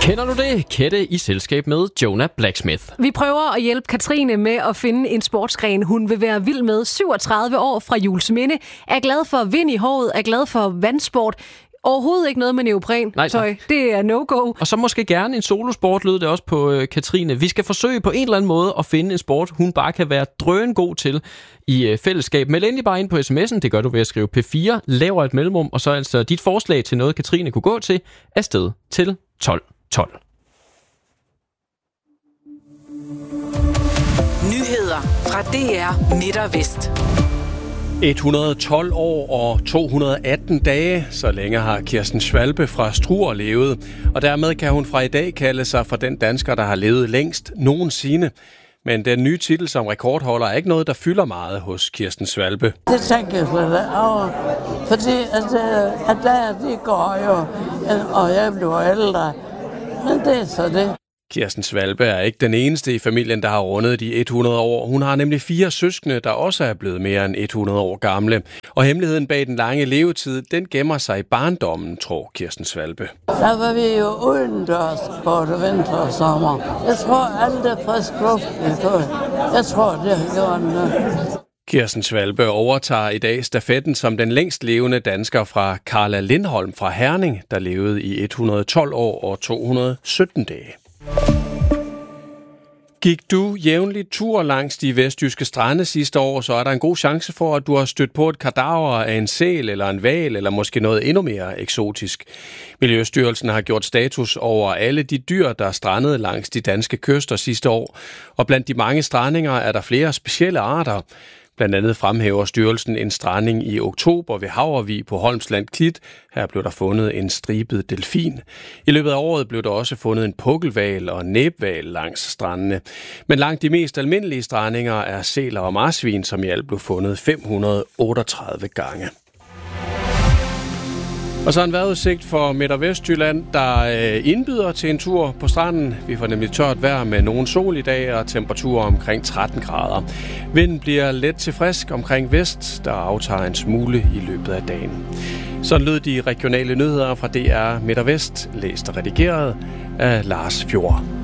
Kender du det? Kette i selskab med Jonah Blacksmith. Vi prøver at hjælpe Katrine med at finde en sportsgren, hun vil være vild med. 37 år fra Juelsminde. Er glad for vind i håret, er glad for vandsport. Overhovedet ikke noget med neopren-tøj. Det er no-go. Og så måske gerne en solosport, lød det også på Katrine. Vi skal forsøge på en eller anden måde at finde en sport, hun bare kan være drøngod til i fællesskab. Meld endelig bare ind på sms'en. Det gør du ved at skrive P4, laver et mellemrum, og så altså dit forslag til noget, Katrine kunne gå til, afsted til 1212. Nyheder fra DR Midt og Vest. 112 år og 218 dage, så længe har Kirsten Schwalbe fra Struer levet. Og dermed kan hun fra i dag kalde sig for den dansker, der har levet længst nogensinde. Men den nye titel som rekordholder er ikke noget, der fylder meget hos Kirsten Schwalbe. Det tænker jeg slet over, fordi at der de går jo, og jeg bliver ældre. Men det er så det. Kirsten Schwalbe er ikke den eneste i familien, der har rundet de 100 år. Hun har nemlig 4 søskende, der også er blevet mere end 100 år gamle. Og hemmeligheden bag den lange levetid, den gemmer sig i barndommen, tror Kirsten Schwalbe. Der var vi jo udendørs både vinter og sommer. Jeg tror, alt er frisk luft. Jeg tror, det har gjort noget. Kirsten Schwalbe overtager i dag stafetten som den længst levende dansker fra Carla Lindholm fra Herning, der levede i 112 år og 217 dage. Gik du jævnligt tur langs de vestjyske strande sidste år, så er der en god chance for, at du har stødt på et kadaver af en sæl eller en hval, eller måske noget endnu mere eksotisk. Miljøstyrelsen har gjort status over alle de dyr, der strandede langs de danske kyster sidste år. Og blandt de mange strandinger er der flere specielle arter. Blandt andet fremhæver styrelsen en stranding i oktober ved Havrevig på Holmsland Klit. Her blev der fundet en stribet delfin. I løbet af året blev der også fundet en pukkelhval og næbhval langs strandene. Men langt de mest almindelige strandinger er sæler og marsvin, som i alt blev fundet 538 gange. Og så en vejrudsigt for Midt- og Vestjylland, der indbyder til en tur på stranden. Vi får nemlig tørt vejr med nogen sol i dag og temperaturer omkring 13 grader. Vinden bliver let til frisk omkring vest, der aftager en smule i løbet af dagen. Sådan lød de regionale nyheder fra DR Midt- og Vest, læst og redigeret af Lars Fjord.